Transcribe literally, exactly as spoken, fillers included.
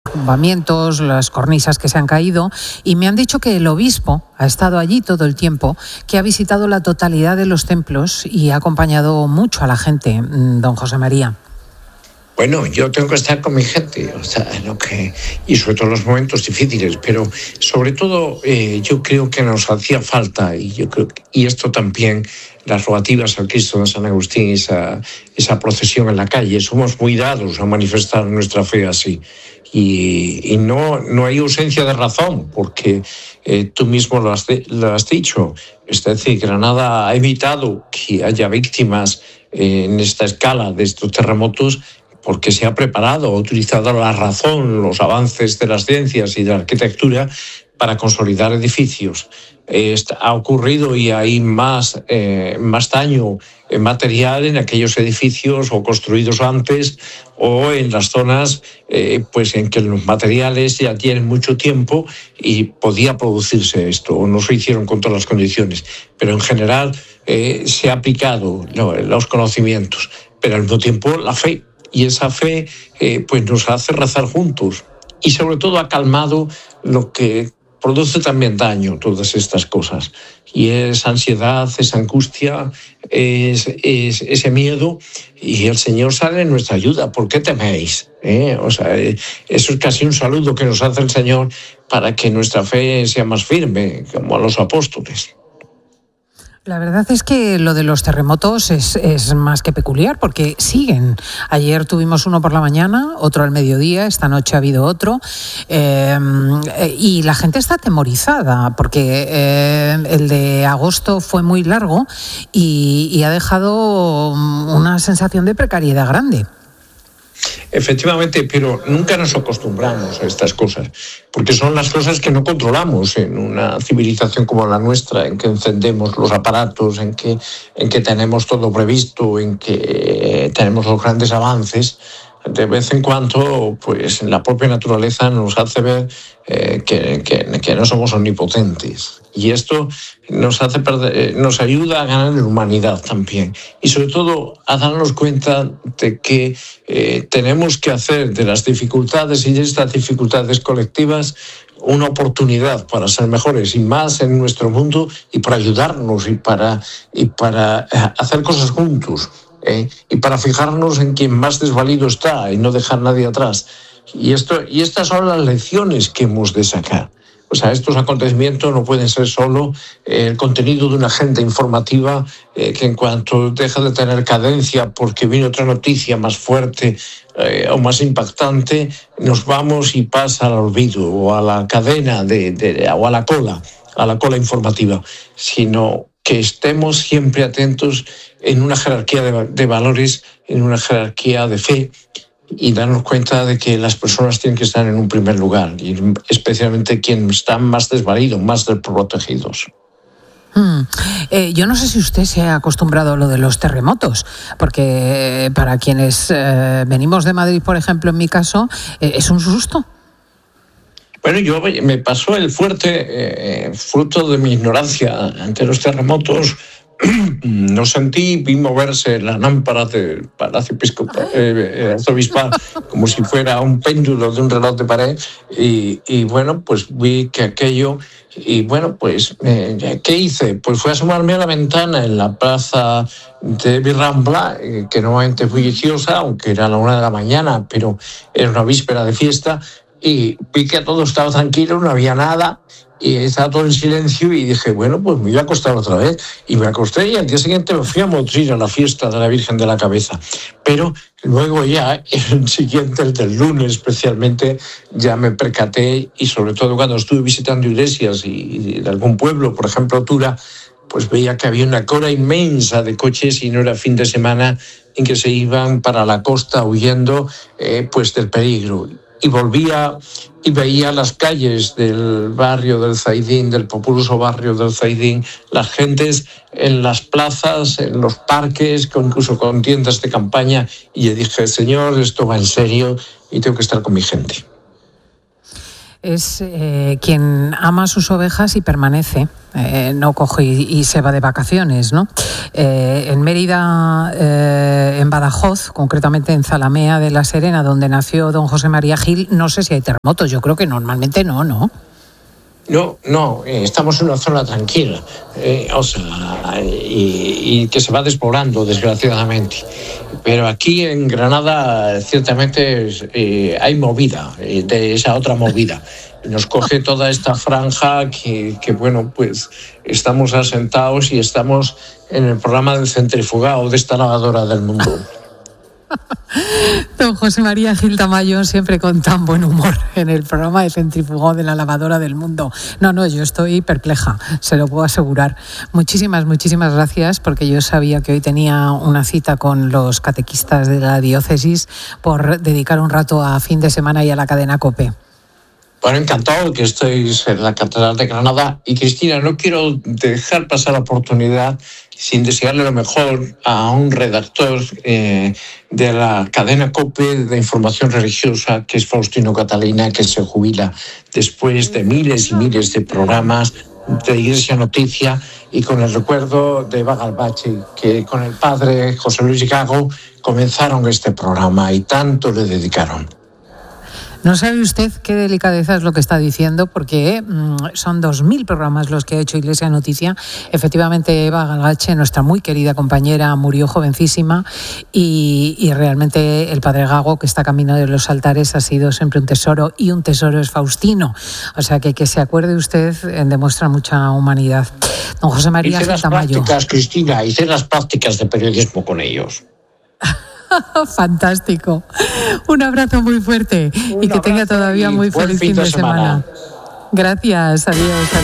derrumbamientos, las cornisas que se han caído, y me han dicho que el obispo ha estado allí todo el tiempo, que ha visitado la totalidad de los templos y ha acompañado mucho a la gente, don José María. Bueno, yo tengo que estar con mi gente, o sea, lo que, y sobre todo en los momentos difíciles, pero sobre todo eh, yo creo que nos hacía falta, y yo creo que, y esto también, las rogativas al Cristo de San Agustín, esa, esa procesión en la calle, somos muy dados a manifestar nuestra fe así. Y, y no, no hay ausencia de razón, porque eh, tú mismo lo has, de, lo has dicho. Es decir, Granada ha evitado que haya víctimas eh, en esta escala de estos terremotos, porque se ha preparado, ha utilizado la razón, los avances de las ciencias y de la arquitectura para consolidar edificios. Eh, ha ocurrido y hay más, eh, más daño material en aquellos edificios o construidos antes o en las zonas eh, pues en que los materiales ya tienen mucho tiempo y podía producirse esto, o no se hicieron con todas las condiciones. Pero en general eh, se ha aplicado no, los conocimientos, pero al mismo tiempo la fe. Y esa fe eh, pues nos hace rezar juntos y sobre todo ha calmado lo que produce también daño, todas estas cosas. Y es ansiedad, es angustia, es, es ese miedo, y el Señor sale en nuestra ayuda. ¿Por qué teméis? ¿Eh? O sea, eso es casi un saludo que nos hace el Señor para que nuestra fe sea más firme, como a los apóstoles. La verdad es que lo de los terremotos es, es más que peculiar, porque siguen. Ayer tuvimos uno por la mañana, otro al mediodía, esta noche ha habido otro, eh, y la gente está atemorizada, porque eh, el de agosto fue muy largo y, y ha dejado una sensación de precariedad grande. Efectivamente, pero nunca nos acostumbramos a estas cosas, porque son las cosas que no controlamos en una civilización como la nuestra, en que encendemos los aparatos, en que, en que tenemos todo previsto, en que tenemos los grandes avances. De vez en cuando, pues la propia naturaleza nos hace ver eh, que, que, que no somos omnipotentes. Y esto nos hace perder, nos ayuda a ganar en humanidad también. Y sobre todo a darnos cuenta de que eh, tenemos que hacer de las dificultades y de estas dificultades colectivas una oportunidad para ser mejores y más en nuestro mundo, y para ayudarnos y para, y para hacer cosas juntos. Eh, y para fijarnos en quien más desvalido está y no dejar a nadie atrás. Y, esto, y estas son las lecciones que hemos de sacar. O sea, estos acontecimientos no pueden ser solo eh, el contenido de una agenda informativa eh, que en cuanto deja de tener cadencia porque viene otra noticia más fuerte eh, o más impactante, nos vamos y pasa al olvido o a la cadena de, de, o a la cola, a la cola informativa, sino que estemos siempre atentos en una jerarquía de, de valores, en una jerarquía de fe, y darnos cuenta de que las personas tienen que estar en un primer lugar, y especialmente quienes están más desvalidos, más desprotegidos. Hmm. Eh, yo no sé si usted se ha acostumbrado a lo de los terremotos, porque para quienes eh, venimos de Madrid, por ejemplo, en mi caso, eh, es un susto. Bueno, yo me pasó el fuerte, eh, fruto de mi ignorancia ante los terremotos. No sentí, vi moverse la lámpara del Palacio Episcopal, eh, Arzobispal como si fuera un péndulo de un reloj de pared, y, y bueno, pues vi que aquello, y bueno, pues, eh, ¿qué hice? Pues fui a asomarme a la ventana en la plaza de Virrambla, eh, que normalmente es bulliciosa, aunque era a la una de la mañana, pero era una víspera de fiesta, y vi que todo estaba tranquilo, no había nada, y estaba todo en silencio, y dije, bueno, pues me voy a acostar otra vez. Y me acosté, y al día siguiente me fui a Motril, a la fiesta de la Virgen de la Cabeza. Pero luego ya, el siguiente, el del lunes especialmente, ya me percaté, y sobre todo cuando estuve visitando iglesias y, y de algún pueblo, por ejemplo Tura, pues veía que había una cola inmensa de coches, y no era fin de semana, en que se iban para la costa huyendo eh, pues del peligro. Y volvía y veía las calles del barrio del Zaidín, del populoso barrio del Zaidín, las gentes en las plazas, en los parques, incluso con tiendas de campaña, y yo dije, Señor, esto va en serio y tengo que estar con mi gente. es eh, quien ama a sus ovejas y permanece, eh, no coge y, y se va de vacaciones, ¿no? Eh, en Mérida, eh, en Badajoz, concretamente en Zalamea de la Serena, donde nació don José María Gil, no sé si hay terremotos, yo creo que normalmente no, ¿no? No, no, eh, estamos en una zona tranquila, eh, o sea, y, y que se va despoblando, desgraciadamente. Pero aquí en Granada, ciertamente, eh, hay movida, eh, de esa otra movida. Nos coge toda esta franja que, que, bueno, pues estamos asentados y estamos en el programa del centrifugado de esta lavadora del mundo. Don José María Gil Tamayo, siempre con tan buen humor en el programa de centrifugado de la lavadora del mundo. No, no, yo estoy perpleja, se lo puedo asegurar. Muchísimas, muchísimas gracias, porque yo sabía que hoy tenía una cita con los catequistas de la diócesis por dedicar un rato a fin de semana y a la cadena COPE. Bueno, encantado que estéis en la Catedral de Granada. Y Cristina, no quiero dejar pasar la oportunidad sin desearle lo mejor a un redactor eh, de la cadena COPE de información religiosa, que es Faustino Catalina, que se jubila después de miles y miles de programas de Iglesia Noticia, y con el recuerdo de Eva Galbache, que con el padre José Luis Gago comenzaron este programa y tanto le dedicaron. No sabe usted qué delicadeza es lo que está diciendo, porque mmm, son dos mil programas los que ha hecho Iglesia Noticia. Efectivamente, Eva Galbache, nuestra muy querida compañera, murió jovencísima y, y realmente el padre Gago, que está camino de los altares, ha sido siempre un tesoro, y un tesoro es Faustino. O sea que que se acuerde usted eh, demuestra mucha humanidad. Don José María Gil Tamayo. Hice las prácticas, Cristina, hice las prácticas de periodismo con ellos. Fantástico. Un abrazo muy fuerte. Un y que tenga todavía muy feliz fin de semana. semana. Gracias. Adiós.